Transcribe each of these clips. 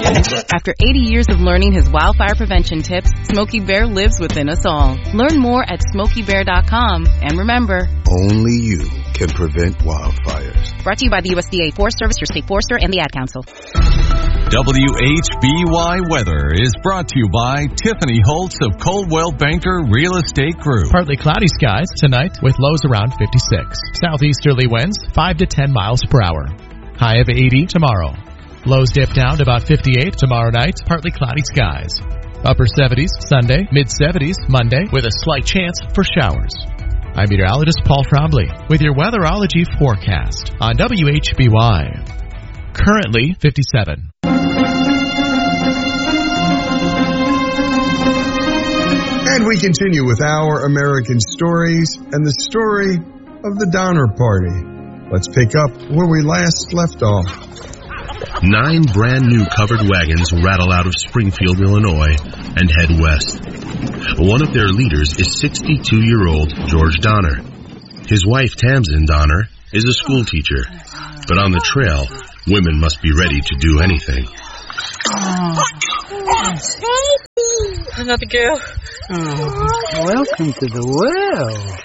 After 80 years of learning his wildfire prevention tips, Smokey Bear lives within us all. Learn more at SmokeyBear.com. And remember, only you can prevent wildfires. Brought to you by the USDA Forest Service, your state forester, and the Ad Council. WHBY Weather is brought to you by Tiffany Holtz of Coldwell Banker Real Estate Group. Partly cloudy skies tonight with lows around 56. Southeasterly winds 5 to 10 miles per hour. High of 80 tomorrow. Lows dip down to about 58 tomorrow night. Partly cloudy skies. Upper 70s Sunday, mid 70s Monday with a slight chance for showers. I'm meteorologist Paul Trombley with your weatherology forecast on WHBY. Currently 57. And we continue with our American stories and the story of the Donner Party. Let's pick up where we last left off. 9 brand new covered wagons rattle out of Springfield, Illinois, and head west. One of their leaders is 62-year-old George Donner. His wife, Tamsin Donner, is a school teacher. But on the trail, women must be ready to do anything. Another girl. Welcome to the world.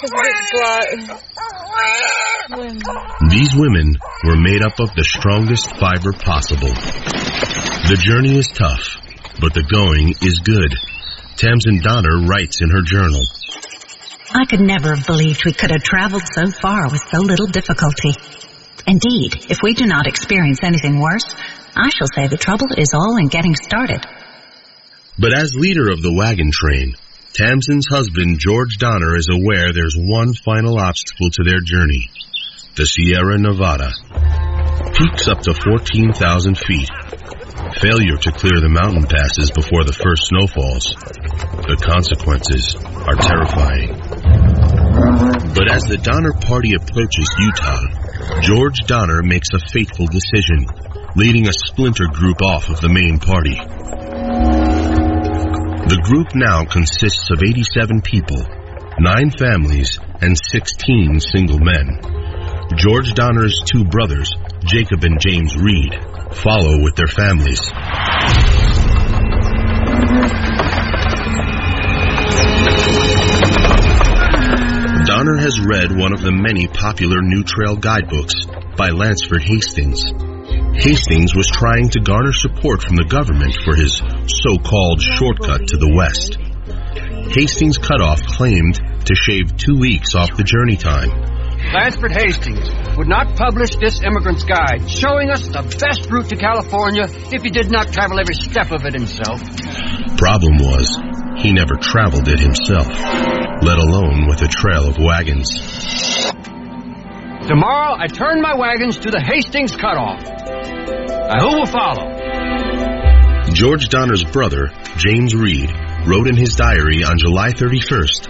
These women were made up of the strongest fiber possible. The journey is tough, but the going is good. Tamsin Donner writes in her journal, I could never have believed we could have traveled so far with so little difficulty. Indeed, if we do not experience anything worse, I shall say the trouble is all in getting started. But as leader of the wagon train, Tamsin's husband, George Donner, is aware there's one final obstacle to their journey. The Sierra Nevada. Peaks up to 14,000 feet. Failure to clear the mountain passes before the first snowfalls. The consequences are terrifying. But as the Donner Party approaches Utah, George Donner makes a fateful decision, leading a splinter group off of the main party. The group now consists of 87 people, 9 families, and 16 single men. George Donner's 2 brothers, Jacob and James Reed, follow with their families. Donner has read one of the many popular New Trail guidebooks by Lansford Hastings. Hastings was trying to garner support from the government for his so-called shortcut to the west. Hastings' cutoff claimed to shave 2 weeks off the journey time. Lansford Hastings would not publish this immigrant's guide, showing us the best route to California if he did not travel every step of it himself. Problem was, he never traveled it himself, let alone with a trail of wagons. Tomorrow, I turn my wagons to the Hastings cutoff. Now, who will follow? George Donner's brother, James Reed, wrote in his diary on July 31st,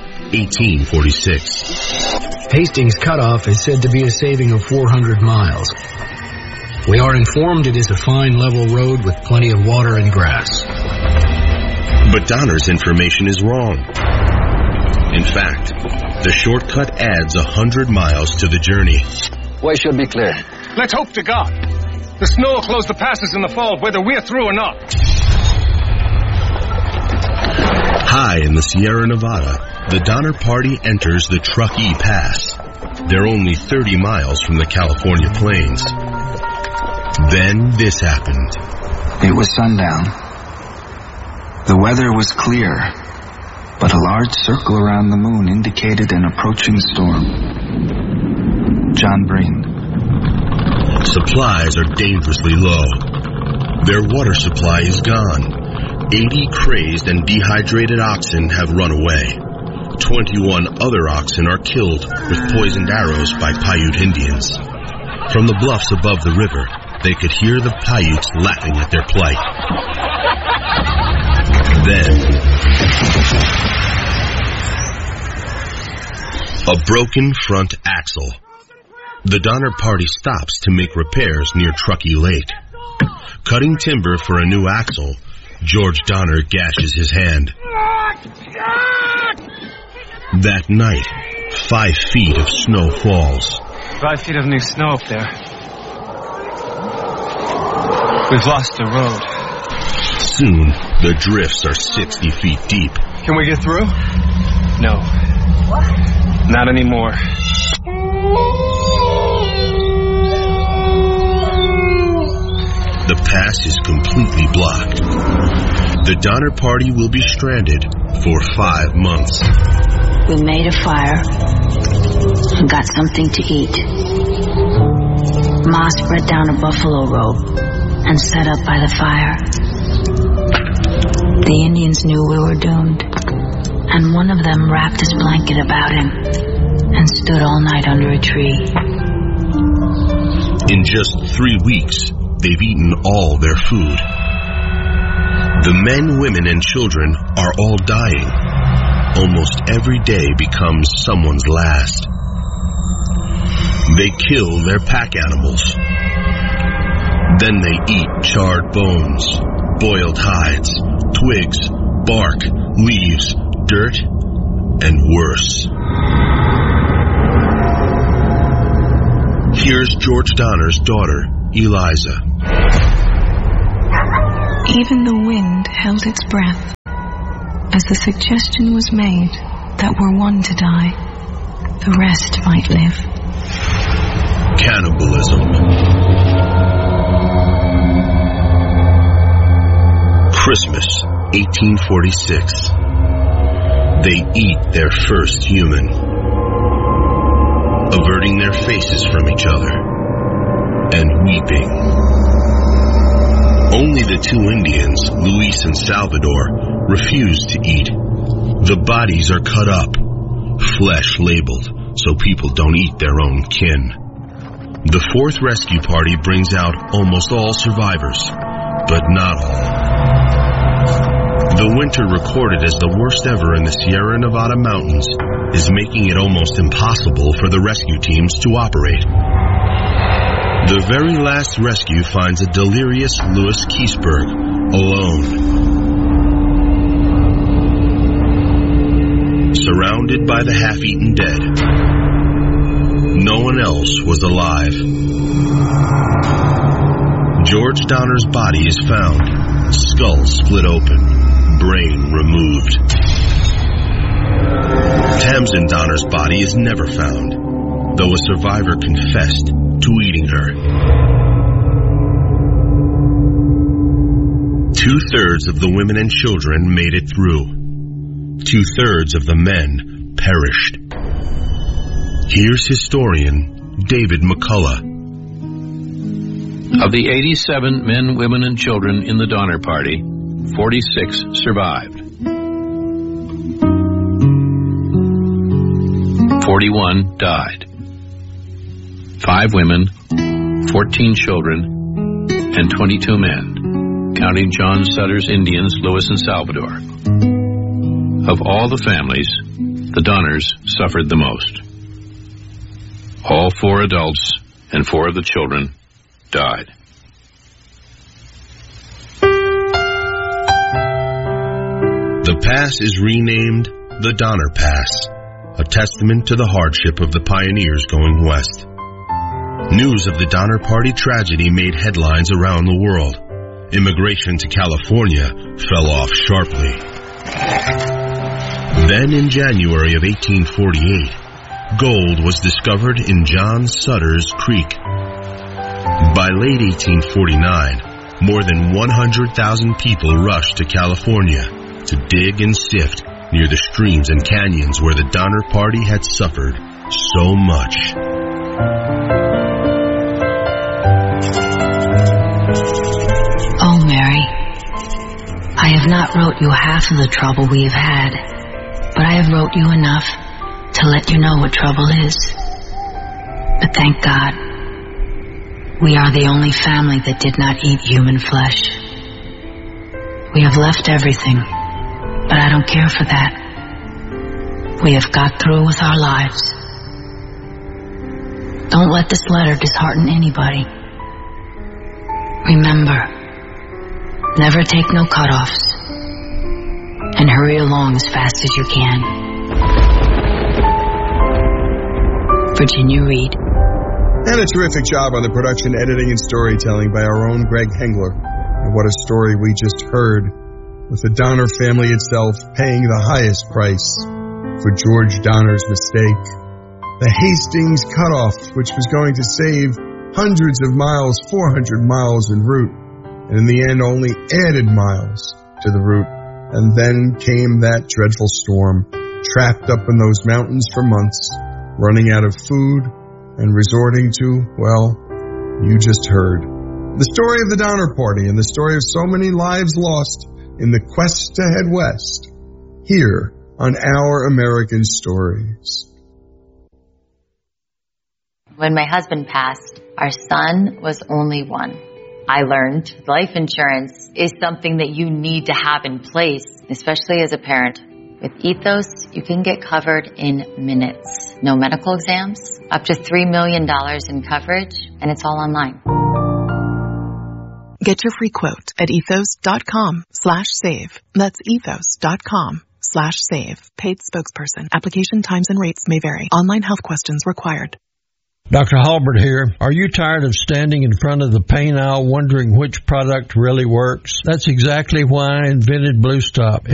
1846. Hastings Cutoff is said to be a saving of 400 miles. We are informed it is a fine level road with plenty of water and grass. But Donner's information is wrong. In fact, the shortcut adds 100 miles to the journey. Way should be clear. Let's hope to God. The snow will close the passes in the fall, whether we're through or not. High in the Sierra Nevada, the Donner Party enters the Truckee Pass. They're only 30 miles from the California plains. Then this happened. It was sundown. The weather was clear, but a large circle around the moon indicated an approaching storm. John Breen. Supplies are dangerously low. Their water supply is gone. 80 crazed and dehydrated oxen have run away. 21 other oxen are killed with poisoned arrows by Paiute Indians. From the bluffs above the river, they could hear the Paiutes laughing at their plight. Then, a broken front axle. The Donner Party stops to make repairs near Truckee Lake. Cutting timber for a new axle, George Donner gashes his hand. That night, 5 feet of snow falls. 5 feet of new snow up there. We've lost the road. Soon, the drifts are 60 feet deep. Can we get through? No. Not anymore. The pass is completely blocked. The Donner Party will be stranded for 5 months. We made a fire and got something to eat. Ma spread down a buffalo robe and sat up by the fire. The Indians knew we were doomed, and one of them wrapped his blanket about him and stood all night under a tree. In just 3 weeks, they've eaten all their food. The men, women, and children are all dying. Almost every day becomes someone's last. They kill their pack animals. Then they eat charred bones, boiled hides, twigs, bark, leaves, dirt, and worse. Here's George Donner's daughter, Eliza. Even the wind held its breath as the suggestion was made that were one to die, the rest might live. Cannibalism. Christmas, 1846. They eat their first human, averting their faces from each other and weeping. Only the 2 Indians, Luis and Salvador, refuse to eat. The bodies are cut up, flesh labeled, so people don't eat their own kin. The 4th rescue party brings out almost all survivors, but not all. The winter recorded as the worst ever in the Sierra Nevada mountains is making it almost impossible for the rescue teams to operate. The very last rescue finds a delirious Louis Keseberg alone, surrounded by the half-eaten dead. No one else was alive. George Donner's body is found, skull split open, brain removed. Tamsin Donner's body is never found, though a survivor confessed to eating her. 2/3 of the women and children made it through. 2/3 of the men perished. Here's historian David McCullough. Of the 87 men, women, and children in the Donner Party, 46 survived. 41 died. 5 women, 14 children, and 22 men, counting John Sutter's Indians, Louis and Salvador. Of all the families, the Donners suffered the most. All 4 adults and 4 of the children died. The pass is renamed the Donner Pass, a testament to the hardship of the pioneers going west. News of the Donner Party tragedy made headlines around the world. Immigration to California fell off sharply. Then in January of 1848, gold was discovered in John Sutter's Creek. By late 1849, more than 100,000 people rushed to California to dig and sift near the streams and canyons where the Donner Party had suffered so much. Oh, Mary, I have not wrote you half of the trouble we have had, but I have wrote you enough to let you know what trouble is. But thank God, we are the only family that did not eat human flesh. We have left everything, but I don't care for that. We have got through with our lives. Don't let this letter dishearten anybody. Remember, never take no cutoffs, and hurry along as fast as you can. Virginia Reed. And a terrific job on the production, editing, and storytelling by our own Greg Hengler. And what a story we just heard, with the Donner family itself paying the highest price for George Donner's mistake. The Hastings cutoff, which was going to save hundreds of miles, 400 miles en route, and in the end only added miles to the route. And then came that dreadful storm, trapped up in those mountains for months, running out of food and resorting to, well, you just heard. The story of the Donner Party and the story of so many lives lost in the quest to head west, here on Our American Stories. When my husband passed, our son was only one. I learned life insurance is something that you need to have in place, especially as a parent. With Ethos, you can get covered in minutes. No medical exams, up to $3 million in coverage, and it's all online. Get your free quote at ethos.com/save. That's ethos.com/save. Paid spokesperson. Application times and rates may vary. Online health questions required. Dr. Halbert here. Are you tired of standing in front of the paint aisle wondering which product really works? That's exactly why I invented Blue Stop.